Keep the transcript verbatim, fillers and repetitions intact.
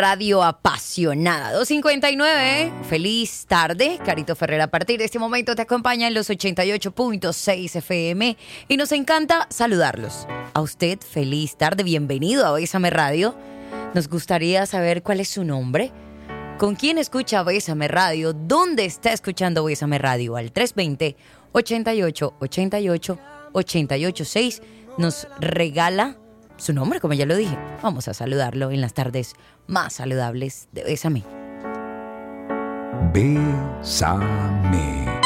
radio apasionada. dos cincuenta y nueve, feliz tarde. Carito Ferrer a partir de este momento te acompaña en los ochenta y ocho punto seis F M y nos encanta saludarlos. A usted, feliz tarde, bienvenido a Bésame Radio. Nos gustaría saber cuál es su nombre, con quién escucha Bésame Radio, dónde está escuchando Bésame Radio. Al tres dos cero, ochenta y ocho, ochenta y ocho, ochenta y ocho seis nos regala su nombre, como ya lo dije. Vamos a saludarlo en las tardes más saludables de Bésame. Bésame.